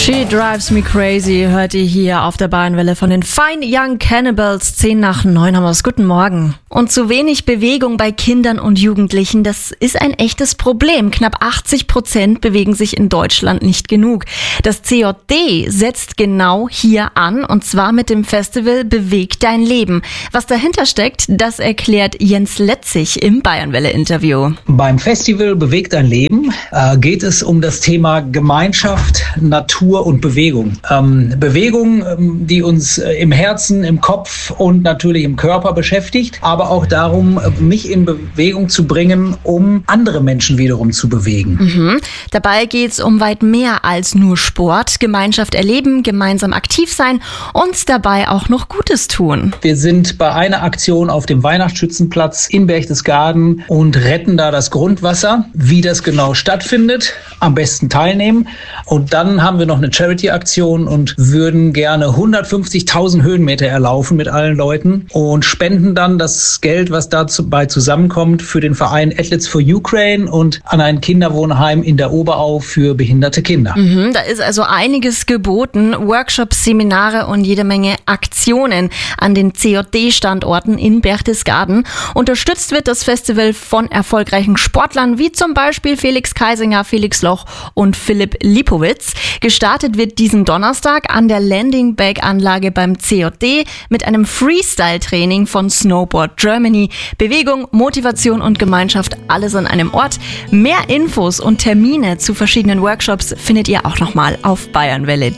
She Drives Me Crazy hört ihr hier auf der Bayernwelle von den Fine Young Cannibals. 8:50 haben wir's. Guten Morgen. Und zu wenig Bewegung bei Kindern und Jugendlichen, das ist ein echtes Problem. Knapp 80% bewegen sich in Deutschland nicht genug. Das CJD setzt genau hier an, und zwar mit dem Festival Beweg dein Leben. Was dahinter steckt, das erklärt Jens Letzig im Bayernwelle-Interview. Beim Festival Beweg dein Leben geht es um das Thema Gemeinschaft, Natur und Bewegung. Bewegung, die uns im Herzen, im Kopf und natürlich im Körper beschäftigt, aber auch darum, mich in Bewegung zu bringen, um andere Menschen wiederum zu bewegen. Dabei geht es um weit mehr als nur Sport. Gemeinschaft erleben, gemeinsam aktiv sein und dabei auch noch Gutes tun. Wir sind bei einer Aktion auf dem Weihnachtsschützenplatz in Berchtesgaden und retten da das Grundwasser. Wie das genau stattfindet, am besten teilnehmen. Und dann haben wir noch eine Charity-Aktion und würden gerne 150.000 Höhenmeter erlaufen mit allen Leuten und spenden dann das Geld, was dabei zusammenkommt, für den Verein Athletes for Ukraine und an ein Kinderwohnheim in der Oberau für behinderte Kinder. Da ist also einiges geboten. Workshops, Seminare und jede Menge Aktionen an den CJD-Standorten in Berchtesgaden. Unterstützt wird das Festival von erfolgreichen Sportlern wie zum Beispiel Felix Kaisinger, Felix Loch und Philipp Lipowitz. Gestartet wird diesen Donnerstag an der Landing-Bag-Anlage beim CJD mit einem Freestyle-Training von Snowboard Germany. Bewegung, Motivation und Gemeinschaft, alles an einem Ort. Mehr Infos und Termine zu verschiedenen Workshops findet ihr auch nochmal auf bayernwelle.de.